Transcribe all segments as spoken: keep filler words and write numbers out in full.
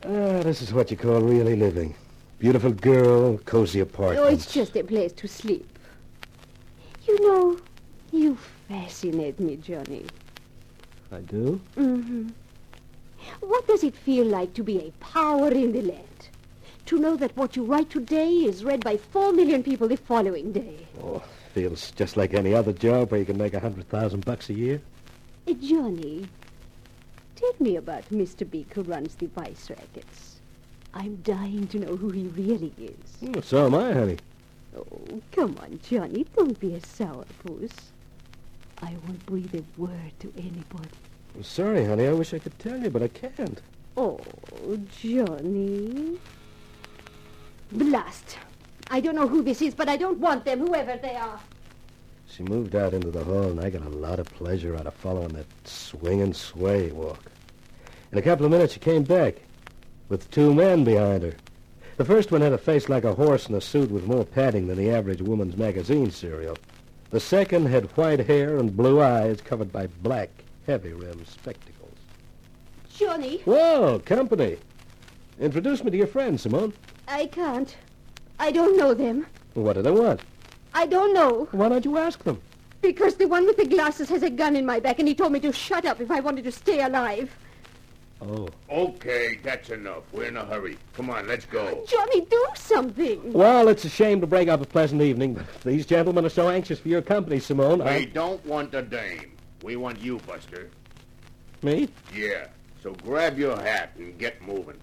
Ah, this is what you call really living. Beautiful girl, cozy apartment. Oh, it's just a place to sleep. You know, you fascinate me, Johnny. I do? Mm-hmm. What does it feel like to be a power in the land? To know that what you write today is read by four million people the following day. Oh, feels just like any other job where you can make a hundred thousand bucks a year. Uh, Johnny, tell me about Mister Beak who runs the Vice Rackets. I'm dying to know who he really is. Oh, so am I, honey. Oh, come on, Johnny. Don't be a sourpuss. I won't breathe a word to anybody. I'm sorry, honey. I wish I could tell you, but I can't. Oh, Johnny. Blast. I don't know who this is, but I don't want them, whoever they are. She moved out into the hall, and I got a lot of pleasure out of following that swing and sway walk. In a couple of minutes, she came back with two men behind her. The first one had a face like a horse in a suit with more padding than the average woman's magazine serial. The second had white hair and blue eyes covered by black, heavy-rimmed spectacles. Johnny. Whoa, company. Introduce me to your friends, Simone. I can't. I don't know them. What do they want? I don't know. Why don't you ask them? Because the one with the glasses has a gun in my back, and he told me to shut up if I wanted to stay alive. Oh. Okay, that's enough. We're in a hurry. Come on, let's go. Johnny, do something. Well, it's a shame to break up a pleasant evening, but if these gentlemen are so anxious for your company, Simone, We I... don't want a dame. We want you, Buster. Me? Yeah, so grab your hat and get moving.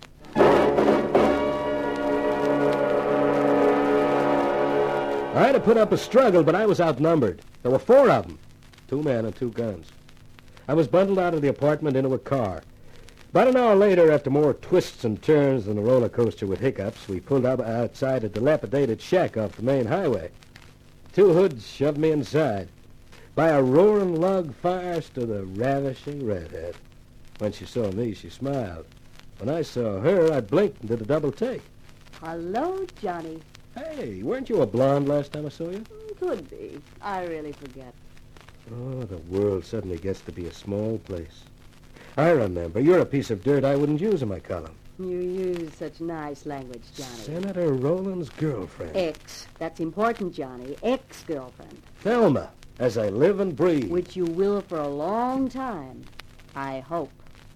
I had to put up a struggle, but I was outnumbered. There were four of them, two men and two guns. I was bundled out of the apartment into a car. About an hour later, after more twists and turns than a roller coaster with hiccups, we pulled up outside a dilapidated shack off the main highway. Two hoods shoved me inside. By a roaring log fire stood a ravishing redhead. When she saw me, she smiled. When I saw her, I blinked and did a double take. Hello, Johnny. Hey, weren't you a blonde last time I saw you? Could be. I really forget. Oh, the world suddenly gets to be a small place. I remember. You're a piece of dirt I wouldn't use in my column. You use such nice language, Johnny. Senator Rowland's girlfriend. Ex. That's important, Johnny. Ex-girlfriend. Thelma, as I live and breathe. Which you will for a long time. I hope.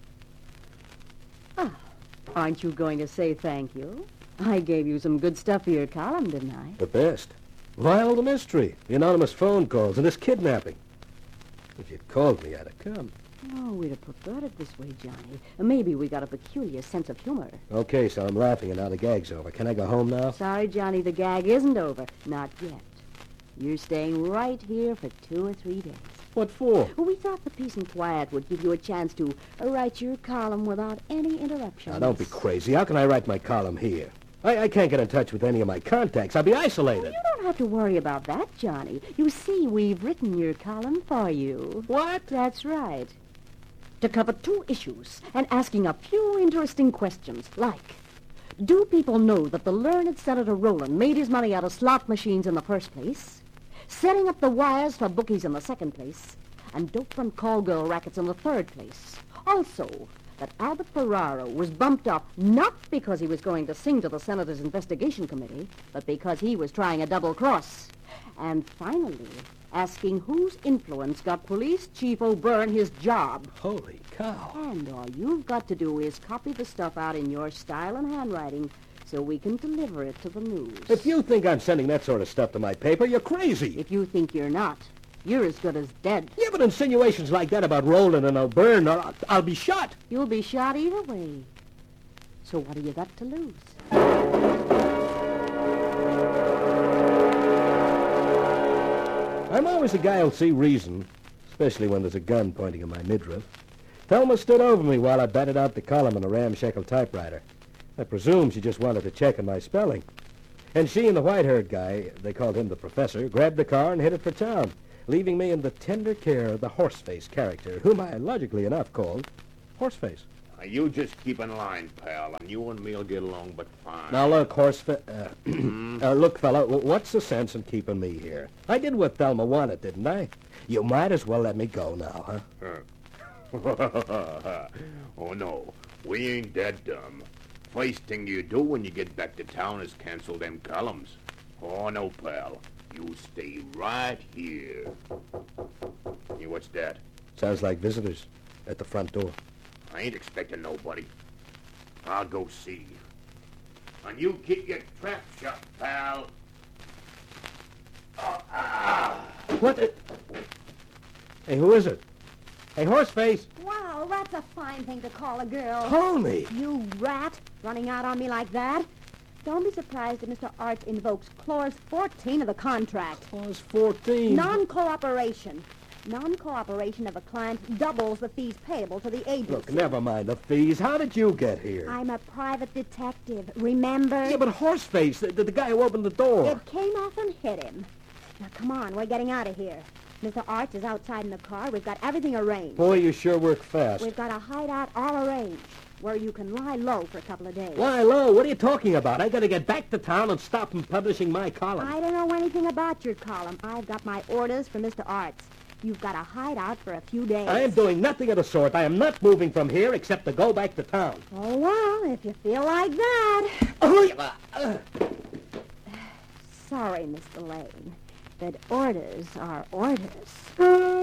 Ah, aren't you going to say thank you? I gave you some good stuff for your column, didn't I? The best. Lyle the mystery, the anonymous phone calls, and this kidnapping. If you'd called me, I'd have come. Oh, we'd have preferred it this way, Johnny. Maybe we got a peculiar sense of humor. Okay, so I'm laughing and now the gag's over. Can I go home now? Sorry, Johnny, the gag isn't over. Not yet. You're staying right here for two or three days. What for? Well, we thought the peace and quiet would give you a chance to uh, write your column without any interruptions. Now, don't be crazy. How can I write my column here? I, I can't get in touch with any of my contacts. I'll be isolated. Well, you don't have to worry about that, Johnny. You see, we've written your column for you. What? That's right. To cover two issues and asking a few interesting questions, like, do people know that the learned Senator Rowland made his money out of slot machines in the first place, setting up the wires for bookies in the second place, and dope and call girl rackets in the third place? Also, that Albert Ferraro was bumped up not because he was going to sing to the Senator's investigation committee, but because he was trying a double cross. And finally, asking whose influence got Police Chief O'Byrne his job. Holy cow. And all you've got to do is copy the stuff out in your style and handwriting so we can deliver it to the news. If you think I'm sending that sort of stuff to my paper, you're crazy. If you think you're not, you're as good as dead. Yeah, but insinuations like that about Rowland and O'Byrne, or I'll, I'll be shot. You'll be shot either way. So what do you got to lose? I'm always the guy who'll see reason, especially when there's a gun pointing at my midriff. Thelma stood over me while I batted out the column on a ramshackle typewriter. I presume she just wanted to check on my spelling. And she and the white-haired guy, they called him the professor, grabbed the car and headed for town, leaving me in the tender care of the Horseface character, whom I logically enough called Horseface. Now, you just keep in line, pal, and you and me'll get along but fine. Now, look, Horseface... Uh, uh, look, fella, what's the sense in keeping me here? I did what Thelma wanted, didn't I? You might as well let me go now, huh? Oh, no. We ain't that dumb. first thing you do when you get back to town is cancel them columns. Oh, no, pal. You stay right here. Hey, what's that? Sounds like visitors at the front door. I ain't expecting nobody. I'll go see. And you keep your trap shut, pal. Oh, ah. What? the- Hey, who is it? Hey, Horseface! Wow, that's a fine thing to call a girl. Homie! You rat, running out on me like that. Don't be surprised if Mister Arts invokes Clause fourteen of the contract. Clause fourteen. Non-cooperation. Non-cooperation of a client doubles the fees payable to the agency. Look, never mind the fees. How did you get here? I'm a private detective, remember? Yeah, but Horseface, the, the guy who opened the door. It came off and hit him. Now, come on, we're getting out of here. Mister Arts is outside in the car. We've got everything arranged. Boy, you sure work fast. We've got a hideout all arranged, where you can lie low for a couple of days. Lie low? What are you talking about? I gotta get back to town and stop him publishing my column. I don't know anything about your column. I've got my orders from Mister Arts. You've got a hideout for a few days. I am doing nothing of the sort. I am not moving from here except to go back to town. Oh, well, if you feel like that. Oh, Sorry, Mister Lane, but orders are orders.